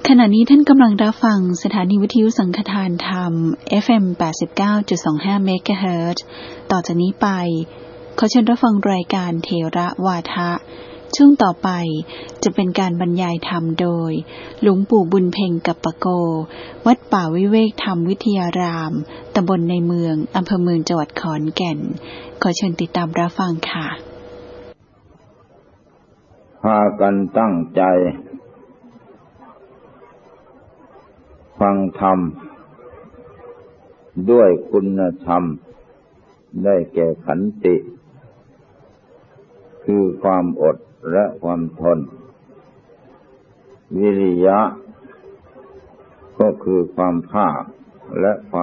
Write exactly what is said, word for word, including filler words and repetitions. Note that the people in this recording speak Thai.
ขณะนี้ท่านกำลังรับฟังสถานีวิทยุสังฆทานธรรม เอฟ เอ็ม แปดสิบเก้าจุดสองห้า เมกะเฮิรตซ์ ต่อจากนี้ไปขอเชิญรับฟังรายการเถระวาทะช่วงต่อไปจะเป็นการบรรยายธรรมโดยหลวงปู่บุญเพ็งกัปปโกวัดป่าวิเวกธรรมวิทยารามตำบลในเมืองอำเภอเมืองจังหวัดขอนแก่นขอเชิญติดตามรับฟังค่ะพากันตั้งใจฟังธรรมด้วยคุณธรรมได้แก่ขันติคือความอดและความทนวิริยะก็คือความภาคและความ